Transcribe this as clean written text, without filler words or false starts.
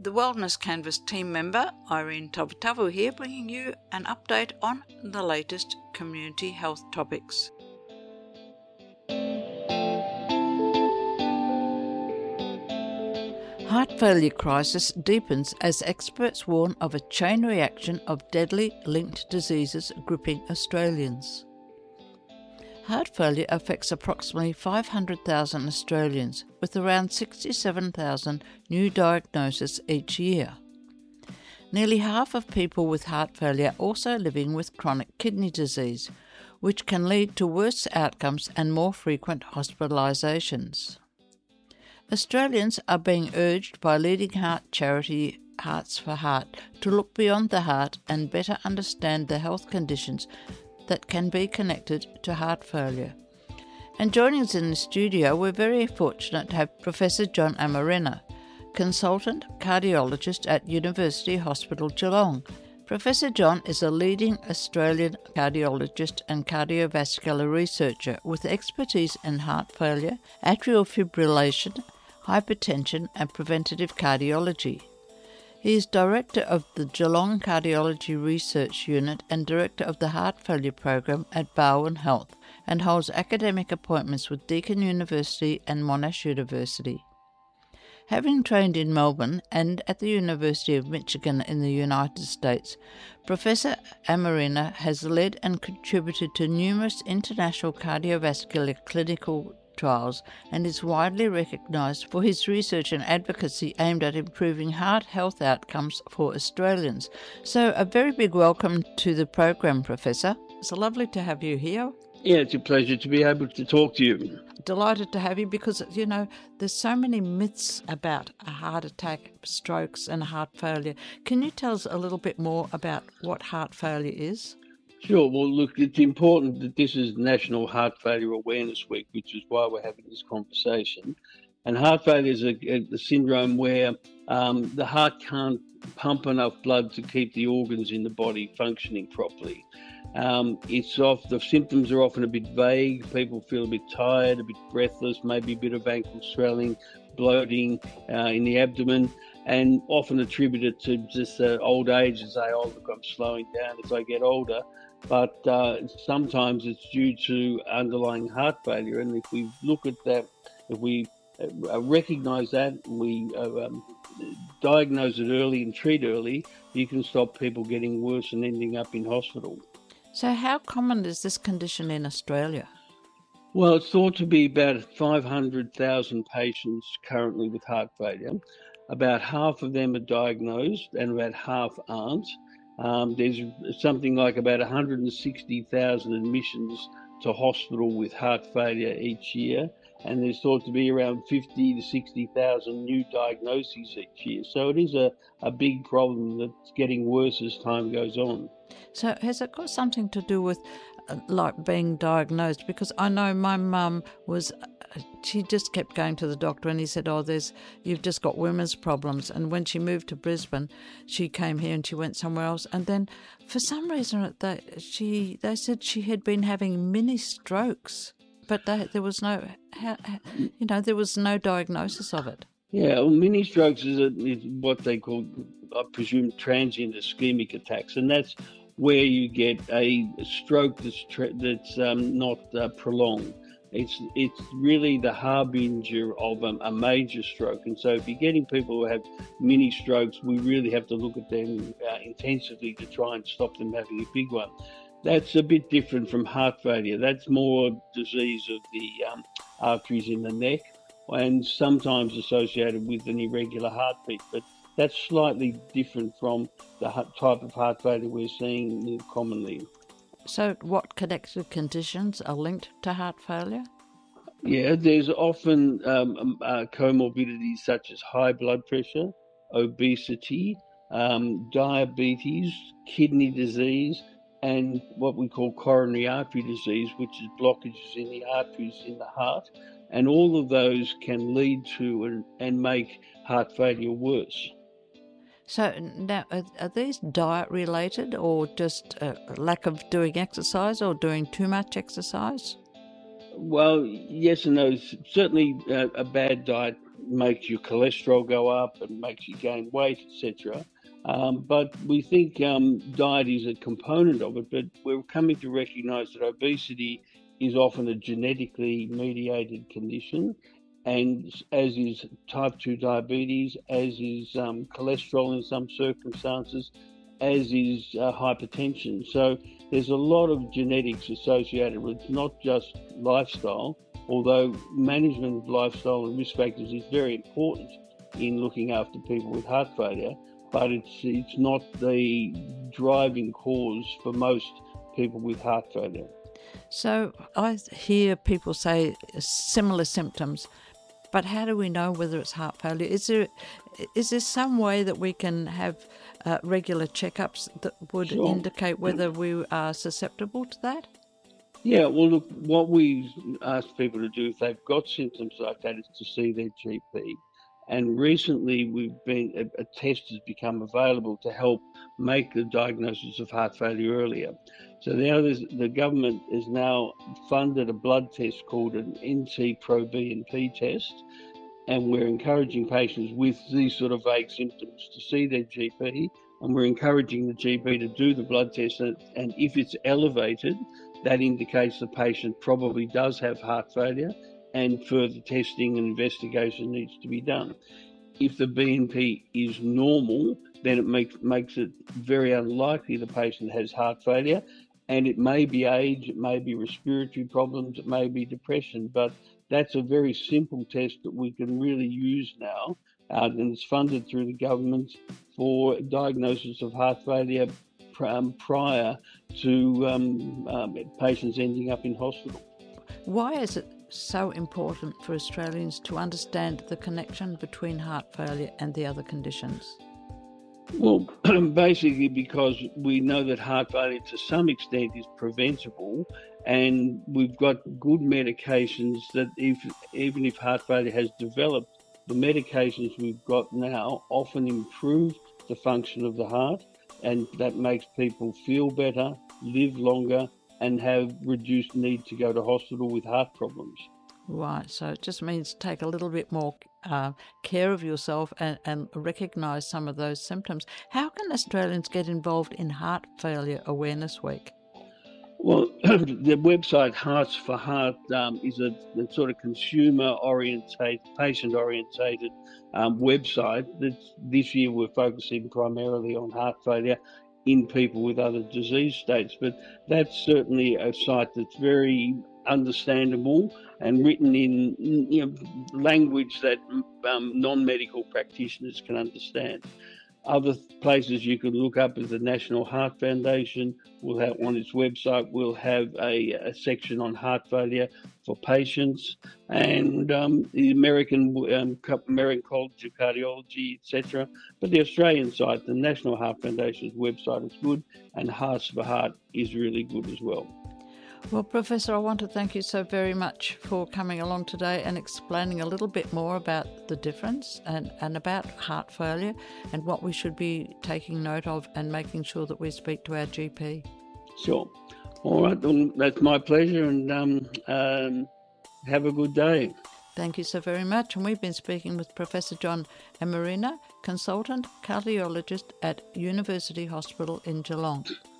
the Wellness Canvas team member, Irene Tavatavu here, bringing you an update on the latest community health topics. Heart failure crisis deepens as experts warn of a chain reaction of deadly linked diseases gripping Australians. Heart failure affects approximately 500,000 Australians, with around 67,000 new diagnoses each year. Nearly half of people with heart failure are also living with chronic kidney disease, which can lead to worse outcomes and more frequent hospitalisations. Australians are being urged by leading heart charity Hearts for Heart to look beyond the heart and better understand the health conditions that can be connected to heart failure. And joining us in the studio, we're very fortunate to have Professor John Amarena, Consultant Cardiologist at University Hospital Geelong. Professor John is a leading Australian cardiologist and cardiovascular researcher with expertise in heart failure, atrial fibrillation, hypertension and preventative cardiology. He is Director of the Geelong Cardiology Research Unit and Director of the Heart Failure Program at Barwon Health, and holds academic appointments with Deakin University and Monash University. Having trained in Melbourne and at the University of Michigan in the United States, Professor Amarena has led and contributed to numerous international cardiovascular clinical trials and is widely recognised for his research and advocacy aimed at improving heart health outcomes for Australians. So a very big welcome to the program, Professor. It's lovely to have you here. Yeah, it's a pleasure to be able to talk to you. Delighted to have you because, there's so many myths about a heart attack, strokes and heart failure. Can you tell us a little bit more about what heart failure is? Sure. Well, look, it's important that this is National Heart Failure Awareness Week, which is why we're having this conversation. And heart failure is a syndrome where the heart can't pump enough blood to keep the organs in the body functioning properly. The symptoms are often a bit vague. People feel a bit tired, a bit breathless, maybe a bit of ankle swelling, bloating in the abdomen, and often attributed to just old age and say, oh, look, I'm slowing down as I get older. But sometimes it's due to underlying heart failure. And if we look at that, if we recognise that, we diagnose it early and treat early, you can stop people getting worse and ending up in hospital. So how common is this condition in Australia? Well, it's thought to be about 500,000 patients currently with heart failure. About half of them are diagnosed and about half aren't. There's something like about 160,000 admissions to hospital with heart failure each year, and there's thought to be around 50 to 60,000 new diagnoses each year. So it is a big problem that's getting worse as time goes on. So has it got something to do with being diagnosed? Because I know my mum she just kept going to the doctor and he said, you've just got women's problems. And when she moved to Brisbane, she came here and she went somewhere else. And then for some reason they said she had been having mini strokes, but there was no diagnosis of it. Yeah, well, mini strokes is what they call, I presume, transient ischemic attacks, and that's where you get a stroke that's not prolonged. It's really the harbinger of a major stroke, and so if you're getting people who have mini strokes, we really have to look at them intensively to try and stop them having a big one. That's a bit different from heart failure. That's more disease of the arteries in the neck, and sometimes associated with an irregular heartbeat, but that's slightly different from the type of heart failure we're seeing commonly. So what connected conditions are linked to heart failure? Yeah, there's often comorbidities such as high blood pressure, obesity, diabetes, kidney disease, and what we call coronary artery disease, which is blockages in the arteries in the heart. And all of those can lead to and make heart failure worse. So now, are these diet related or just lack of doing exercise or doing too much exercise? Well, yes and no. Certainly, a bad diet makes your cholesterol go up and makes you gain weight, etc. But we think diet is a component of it. But we're coming to recognise that obesity is often a genetically mediated condition, and as is type 2 diabetes, as is cholesterol in some circumstances, as is hypertension. So there's a lot of genetics associated with not just lifestyle, although management of lifestyle and risk factors is very important in looking after people with heart failure, but it's not the driving cause for most people with heart failure. So I hear people say similar symptoms, but how do we know whether it's heart failure? Is there some way that we can have regular checkups that would Sure. indicate whether we are susceptible to that? Yeah, well, look, what we ask people to do if they've got symptoms like that is to see their GP. And recently, a test has become available to help make the diagnosis of heart failure earlier. So now the government has now funded a blood test called an NT-proBNP test, and we're encouraging patients with these sort of vague symptoms to see their GP, and we're encouraging the GP to do the blood test, and if it's elevated, that indicates the patient probably does have heart failure, and further testing and investigation needs to be done. If the BNP is normal, then it makes it very unlikely the patient has heart failure, and it may be age, it may be respiratory problems, it may be depression, but that's a very simple test that we can really use now, and it's funded through the government for diagnosis of heart failure prior to patients ending up in hospital. Why is it so important for Australians to understand the connection between heart failure and the other conditions? Well, basically because we know that heart failure to some extent is preventable, and we've got good medications that even if heart failure has developed, the medications we've got now often improve the function of the heart, and that makes people feel better, live longer, and have reduced need to go to hospital with heart problems. Right, so it just means take a little bit more care of yourself and recognise some of those symptoms. How can Australians get involved in Heart Failure Awareness Week? Well, the website Hearts for Heart is a sort of consumer-orientated, patient-orientated website. This year we're focusing primarily on heart failure in people with other disease states, but that's certainly a site that's very understandable and written in language that non-medical practitioners can understand. Other places you can look up is the National Heart Foundation. Will have on its website. We'll have a section on heart failure for patients, and the American College of Cardiology, etc. But the Australian site, the National Heart Foundation's website, is good, and Hearts for Heart is really good as well. Well, Professor, I want to thank you so very much for coming along today and explaining a little bit more about the difference and about heart failure and what we should be taking note of and making sure that we speak to our GP. Sure. All right, well, that's my pleasure, and have a good day. Thank you so very much. And we've been speaking with Professor John Amarina, consultant cardiologist at University Hospital in Geelong.